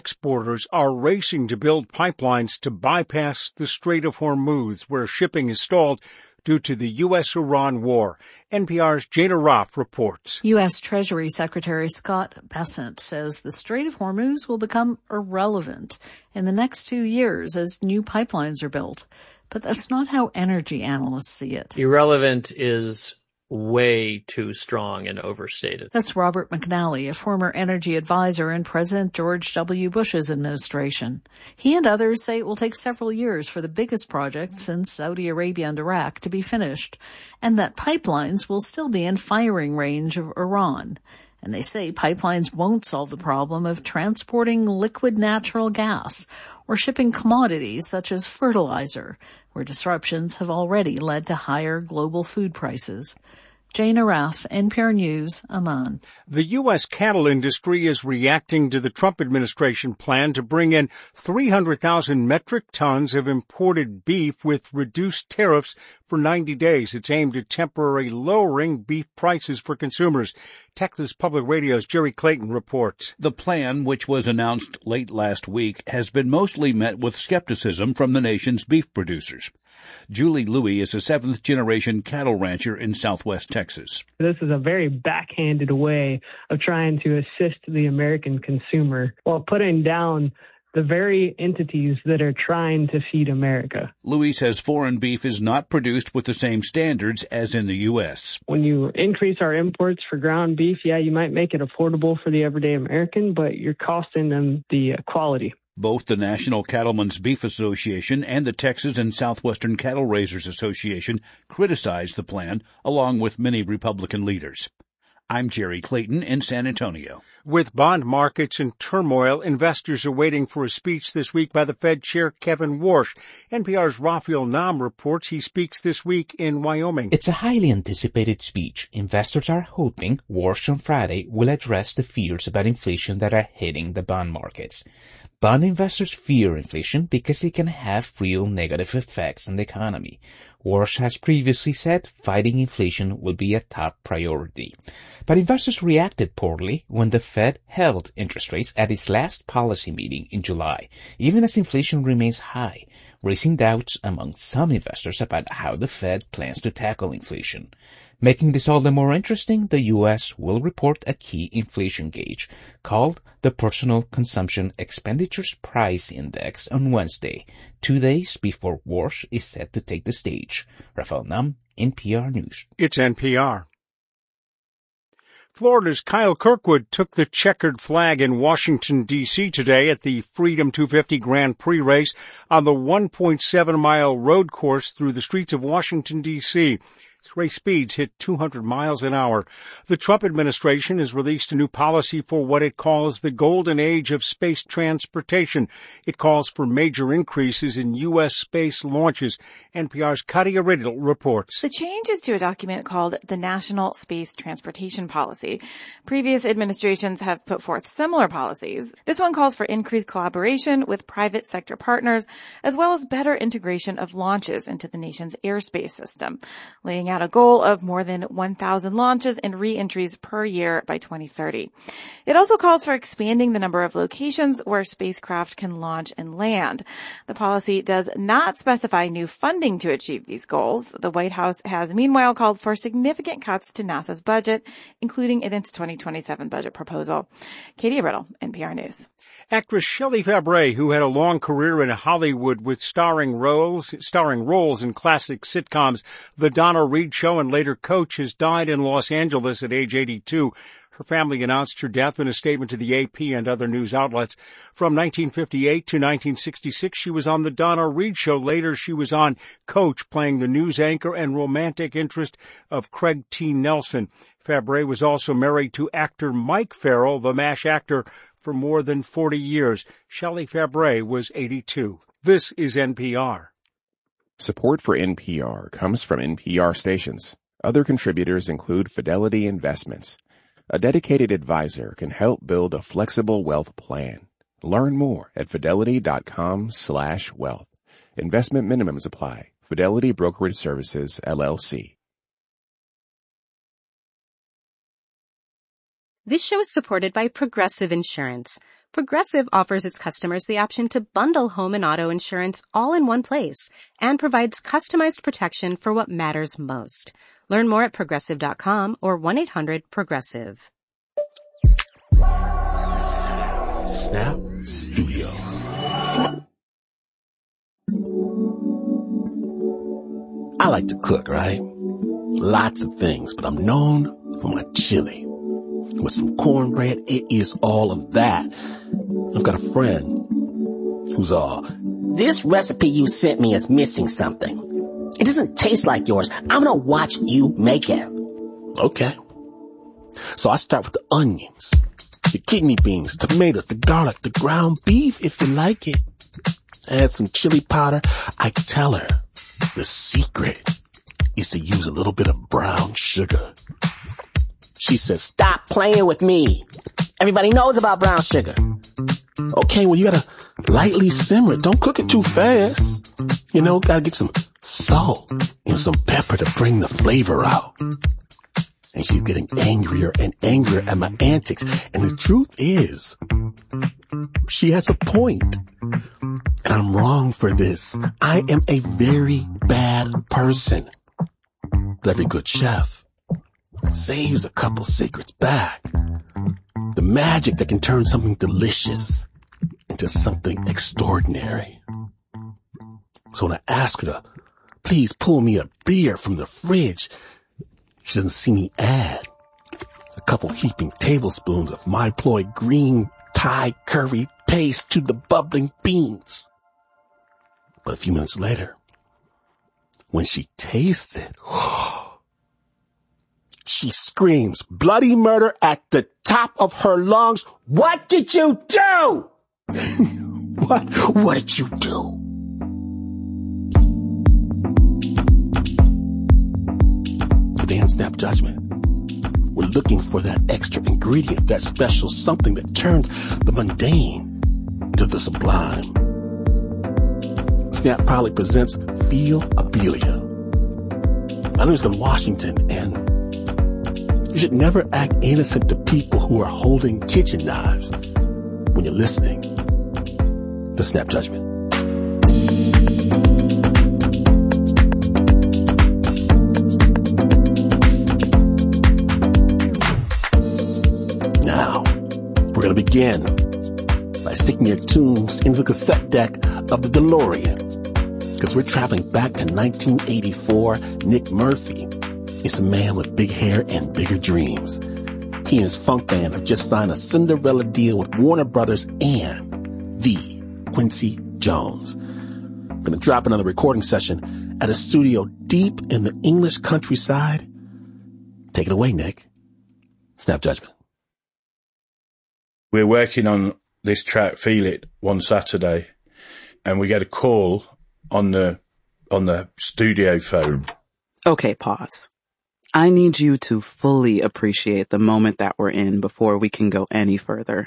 Exporters are racing to build pipelines to bypass the Strait of Hormuz, where shipping is stalled due to the U.S.-Iran war. NPR's Jana Roff reports. U.S. Treasury Secretary Scott Bessent says the Strait of Hormuz will become irrelevant in the next 2 years as new pipelines are built. But that's not how energy analysts see it. Irrelevant is way too strong and overstated. That's Robert McNally, a former energy advisor in President George W. Bush's administration. He and others say it will take several years for the biggest project since Saudi Arabia and Iraq to be finished, and that pipelines will still be in firing range of Iran. And they say pipelines won't solve the problem of transporting liquid natural gas or shipping commodities such as fertilizer, where disruptions have already led to higher global food prices. Jana Raff, NPR News, Amman. The U.S. cattle industry is reacting to the Trump administration plan to bring in 300,000 metric tons of imported beef with reduced tariffs for 90 days. It's aimed at temporarily lowering beef prices for consumers. Texas Public Radio's Jerry Clayton reports. The plan, which was announced late last week, has been mostly met with skepticism from the nation's beef producers. Julie Louie is a seventh-generation cattle rancher in southwest Texas. This is a very backhanded way of trying to assist the American consumer while putting down the very entities that are trying to feed America. Louie says foreign beef is not produced with the same standards as in the U.S. When you increase our imports for ground beef, you might make it affordable for the everyday American, but you're costing them the quality. Both the National Cattlemen's Beef Association and the Texas and Southwestern Cattle Raisers Association criticized the plan, along with many Republican leaders. I'm Jerry Clayton in San Antonio. With bond markets in turmoil, investors are waiting for a speech this week by the Fed Chair Kevin Warsh. NPR's Raphael Nam reports he speaks this week in Wyoming. It's a highly anticipated speech. Investors are hoping Warsh on Friday will address the fears about inflation that are hitting the bond markets. Bond investors fear inflation because it can have real negative effects on the economy. Warsh has previously said fighting inflation will be a top priority. But investors reacted poorly when the Fed held interest rates at its last policy meeting in July, even as inflation remains high, raising doubts among some investors about how the Fed plans to tackle inflation. Making this all the more interesting, the U.S. will report a key inflation gauge called the Personal Consumption Expenditures Price Index on Wednesday, 2 days before Warsh is set to take the stage. Raphael Nam, NPR News. It's NPR. Florida's Kyle Kirkwood took the checkered flag in Washington, D.C. today at the Freedom 250 Grand Prix race on the 1.7-mile road course through the streets of Washington, D.C. Race speeds hit 200 miles an hour. The Trump administration has released a new policy for what it calls the golden age of space transportation. It calls for major increases in U.S. space launches. NPR's Katia Riddle reports. The change is to a document called the National Space Transportation Policy. Previous administrations have put forth similar policies. This one calls for increased collaboration with private sector partners, as well as better integration of launches into the nation's airspace system, laying out a goal of more than 1,000 launches and re-entries per year by 2030. It also calls for expanding the number of locations where spacecraft can launch and land. The policy does not specify new funding to achieve these goals. The White House has meanwhile called for significant cuts to NASA's budget, including in its 2027 budget proposal. Katie Riddle, NPR News. Actress Shelley Fabares, who had a long career in Hollywood with starring roles in classic sitcoms The Donna Reed Show and later Coach, has died in Los Angeles at age 82. Her family announced her death in a statement to the AP and other news outlets. From 1958 to 1966, she was on The Donna Reed Show. Later, she was on Coach, playing the news anchor and romantic interest of Craig T. Nelson. Fabares was also married to actor Mike Farrell, the MASH actor, for more than 40 years. Shelley Fabares was 82. This is NPR. Support for NPR comes from NPR stations. Other contributors include Fidelity Investments. A dedicated advisor can help build a flexible wealth plan. Learn more at fidelity.com/wealth. Investment minimums apply. Fidelity Brokerage Services, LLC. This show is supported by Progressive Insurance. Progressive offers its customers the option to bundle home and auto insurance all in one place and provides customized protection for what matters most. Learn more at Progressive.com or 1-800-PROGRESSIVE. Snap Studios. I like to cook, right? Lots of things, but I'm known for my chili. With some cornbread, it is all of that. I've got a friend who's all, "This recipe you sent me is missing something. It doesn't taste like yours. I'm gonna watch you make it." Okay. So I start with the onions, the kidney beans, the tomatoes, the garlic, the ground beef, if you like it. Add some chili powder. I tell her the secret is to use a little bit of brown sugar. She says, "Stop playing with me. Everybody knows about brown sugar." Okay, well, you gotta lightly simmer it. Don't cook it too fast. You know, gotta get some salt and some pepper to bring the flavor out. And she's getting angrier and angrier at my antics. And the truth is, she has a point. And I'm wrong for this. I am a very bad person. But every good chef saves a couple secrets back. The magic that can turn something delicious into something extraordinary. So when I ask her to please pull me a beer from the fridge, she doesn't see me add a couple heaping tablespoons of my ploy green Thai curry paste to the bubbling beans. But a few minutes later, when she tastes it, she screams bloody murder at the top of her lungs. "What did you do?" What did you do? Today on Snap Judgment, we're looking for that extra ingredient, that special something that turns the mundane into the sublime. Snap proudly presents Feel Abelia. My name is in Washington, and you should never act innocent to people who are holding kitchen knives when you're listening to Snap Judgment. Now, we're going to begin by sticking your tunes into the cassette deck of the DeLorean, because we're traveling back to 1984. Nick Murphy is a man with big hair and bigger dreams. He and his funk band have just signed a Cinderella deal with Warner Brothers and the Quincy Jones. We're going to drop another recording session at a studio deep in the English countryside. Take it away, Nick. Snap Judgment. We're working on this track, Feel It, one Saturday, and we get a call on the studio phone. Okay, pause. I need you to fully appreciate the moment that we're in before we can go any further.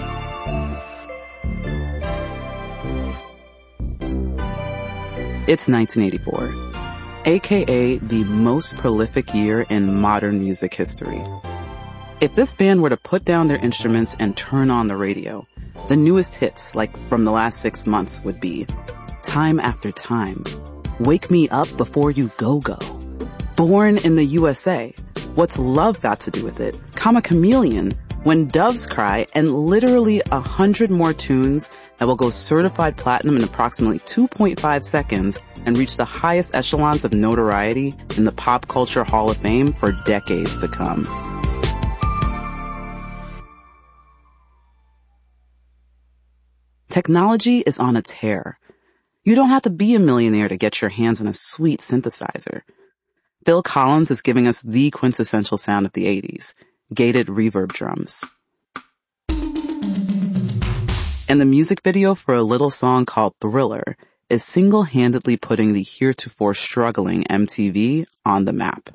It's 1984, aka the most prolific year in modern music history. If this band were to put down their instruments and turn on the radio, the newest hits, like from the last 6 months, would be Time After Time, Wake Me Up Before You Go Go, Born in the USA, What's Love Got to Do with It, Comma Chameleon, When Doves Cry, and literally 100 more tunes that will go certified platinum in approximately 2.5 seconds and reach the highest echelons of notoriety in the Pop Culture Hall of Fame for decades to come. Technology is on a tear. You don't have to be a millionaire to get your hands on a sweet synthesizer. Phil Collins is giving us the quintessential sound of the 80s, gated reverb drums. And the music video for a little song called Thriller is single-handedly putting the heretofore struggling MTV on the map.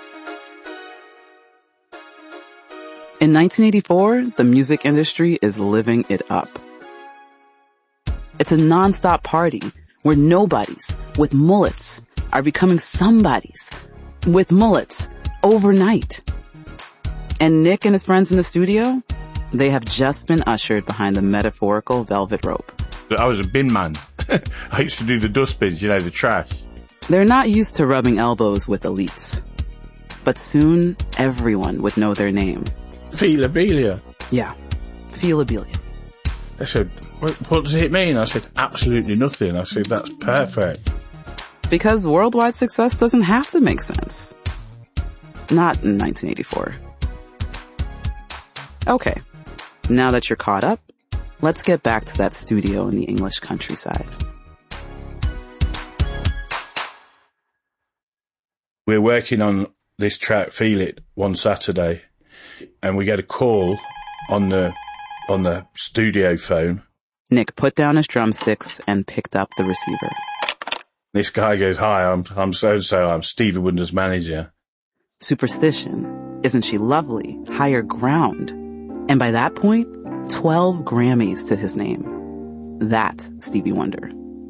In 1984, the music industry is living it up. It's a non-stop party where nobodies with mullets are becoming somebodies with mullets overnight. And Nick and his friends in the studio, they have just been ushered behind the metaphorical velvet rope. I was a bin man. I used to do the dustbins, the trash. They're not used to rubbing elbows with elites. But soon, everyone would know their name. Feelabilia. Yeah, Feelabilia. They said, what does it mean? I said, absolutely nothing. I said, that's perfect. Because worldwide success doesn't have to make sense. Not in 1984. Okay, now that you're caught up, let's get back to that studio in the English countryside. We're working on this track, Feel It, one Saturday, and we get a call on the studio phone. Nick put down his drumsticks and picked up the receiver. This guy goes, hi, I'm so-and-so, I'm Stevie Wonder's manager. Superstition, isn't she lovely? Higher ground. And by that point, 12 Grammys to his name. That Stevie Wonder.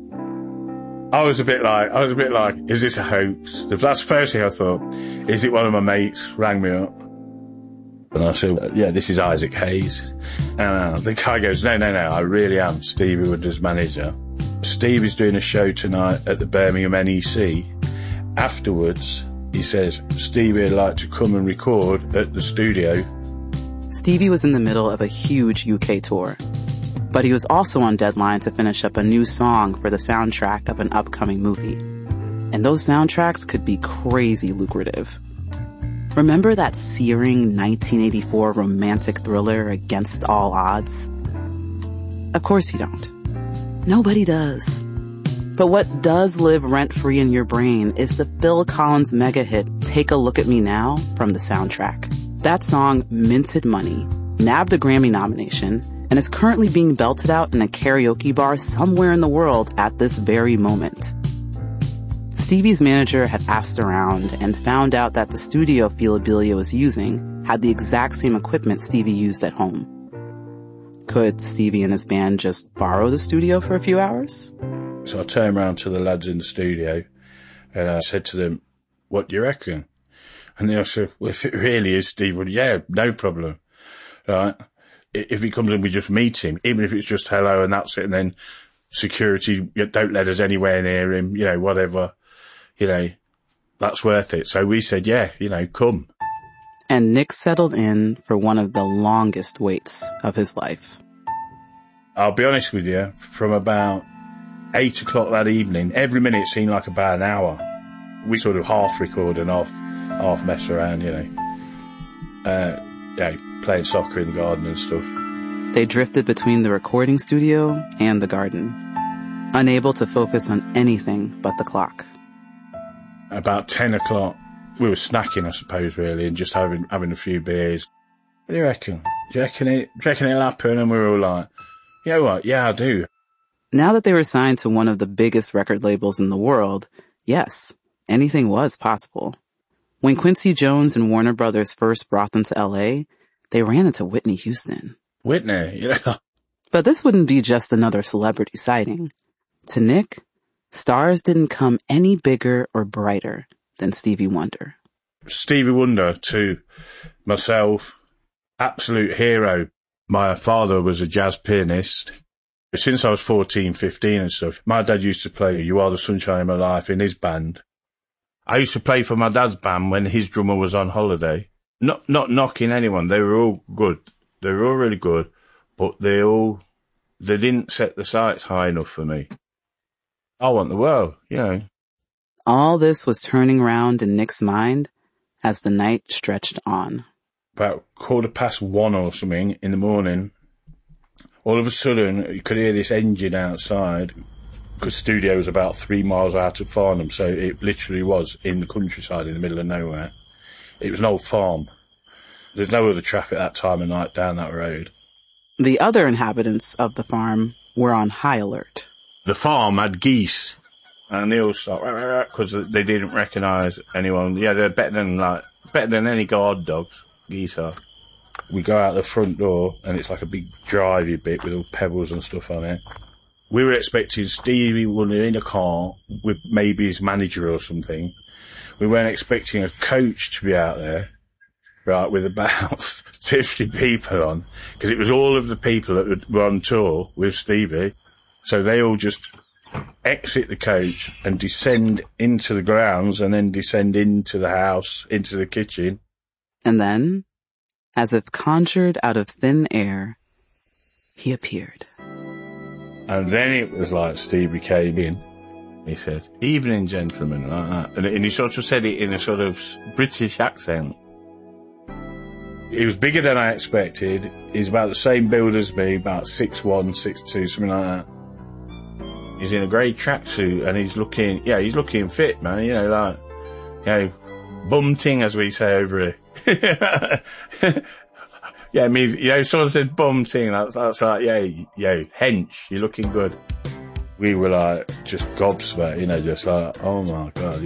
I was a bit like, is this a hoax? That's the first thing I thought. Is it one of my mates rang me up? And I said, yeah, this is Isaac Hayes. And the guy goes, no, I really am Stevie Wonder's manager. Steve is doing a show tonight at the Birmingham NEC. Afterwards, he says, Stevie would like to come and record at the studio. Stevie was in the middle of a huge UK tour, but he was also on deadline to finish up a new song for the soundtrack of an upcoming movie. And those soundtracks could be crazy lucrative. Remember that searing 1984 romantic thriller Against All Odds? Of course you don't. Nobody does. But what does live rent-free in your brain is the Phil Collins mega hit Take a Look at Me Now from the soundtrack. That song minted money, nabbed a Grammy nomination, and is currently being belted out in a karaoke bar somewhere in the world at this very moment. Stevie's manager had asked around and found out that the studio Feelabilia was using had the exact same equipment Stevie used at home. Could Stevie and his band just borrow the studio for a few hours? So I turned around to the lads in the studio and I said to them, what do you reckon? And they said, well, if it really is Steve, well, yeah, no problem. Right? If he comes in, we just meet him, even if it's just hello and that's it. And then security, don't let us anywhere near him, whatever, that's worth it. So we said, yeah, come. And Nick settled in for one of the longest waits of his life. I'll be honest with you, from about 8 o'clock that evening, every minute seemed like about an hour. We sort of half record and half mess around, playing soccer in the garden and stuff. They drifted between the recording studio and the garden, unable to focus on anything but the clock. About 10 o'clock, we were snacking, I suppose, really, and just having a few beers. What do you reckon? Do you reckon it'll happen? And we were all like, you know what? Yeah, I do. Now that they were signed to one of the biggest record labels in the world, yes, anything was possible. When Quincy Jones and Warner Brothers first brought them to LA, they ran into Whitney Houston. Whitney, But this wouldn't be just another celebrity sighting. To Nick, stars didn't come any bigger or brighter than Stevie Wonder. Stevie Wonder, to myself, absolute hero. My father was a jazz pianist. Since I was 14, 15 and stuff, my dad used to play You Are the Sunshine of My Life in his band. I used to play for my dad's band when his drummer was on holiday. Not knocking anyone. They were all good. They were all really good, but they didn't set the sights high enough for me. I want the world, All this was turning round in Nick's mind as the night stretched on. About 1:15 or something in the morning, all of a sudden you could hear this engine outside, because the studio was about 3 miles out of Farnham, so it literally was in the countryside in the middle of nowhere. It was an old farm. There's no other traffic that time of night down that road. The other inhabitants of the farm were on high alert. The farm had geese, and they all stopped because they didn't recognise anyone. Yeah, they're better than any guard dogs. Geese are. We go out the front door, and it's like a big drivey bit with all pebbles and stuff on it. We were expecting Stevie Wonder in a car with maybe his manager or something. We weren't expecting a coach to be out there. right, with about 50 people on, because it was all of the people that were on tour with Stevie. So they all just exit the coach and descend into the grounds and then descend into the house, into the kitchen. And then, as if conjured out of thin air, he appeared. And then it was like Stevie came in. He said, "Evening, gentlemen," like that. And he sort of said it in a sort of British accent. He was bigger than I expected. He's about the same build as me, about 6'1", 6'2", something like that. He's in a grey tracksuit and he's looking fit, man. You know, like, bum ting, as we say over here. Yeah, I mean, someone said bum ting. That's like, hench, you're looking good. We were like, just gobsmacked, just like, oh my God,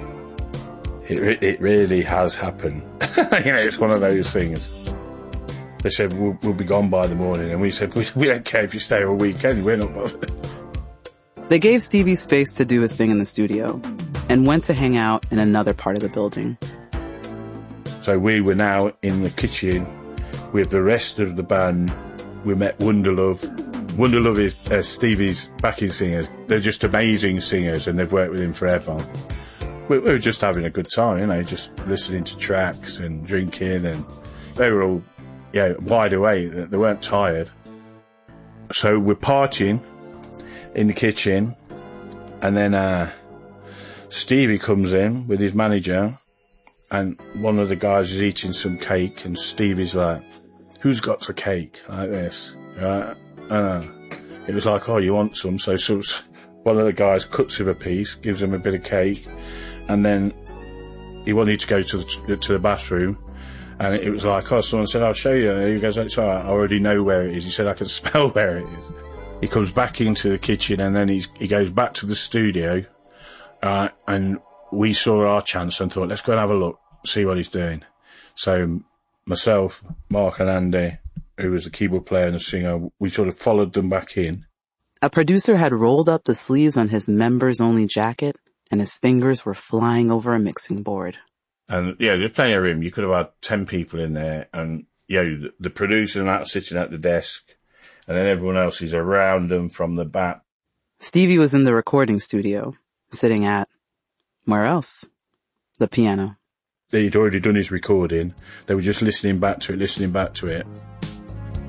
it really has happened. It's one of those things. They said, we'll be gone by the morning. And we said, we don't care if you stay a weekend, we're not bothered. They gave Stevie space to do his thing in the studio and went to hang out in another part of the building. So we were now in the kitchen with the rest of the band. We met Wonderlove. Wonderlove is Stevie's backing singers. They're just amazing singers and they've worked with him forever. We were just having a good time, just listening to tracks and drinking, and they were all, wide awake. They weren't tired. So we're partying in the kitchen, and then Stevie comes in with his manager, and one of the guys is eating some cake, and Stevie's like, "Who's got the cake?" Like this, right? It was like, "Oh, you want some?" So one of the guys cuts him a piece, gives him a bit of cake, and then he wanted to go to the bathroom, and it was like, someone said, "I'll show you." And he goes, "It's all right, I already know where it is." He said, "I can smell where it is." He comes back into the kitchen, and then he goes back to the studio, and we saw our chance and thought, let's go and have a look, see what he's doing. So myself, Mark and Andy, who was the keyboard player and the singer, we sort of followed them back in. A producer had rolled up the sleeves on his members-only jacket, and his fingers were flying over a mixing board. And there's plenty of room. You could have had 10 people in there, and the producer and that sitting at the desk, and then everyone else is around them from the back. Stevie was in the recording studio, sitting at, where else? The piano. He'd already done his recording. They were just listening back to it.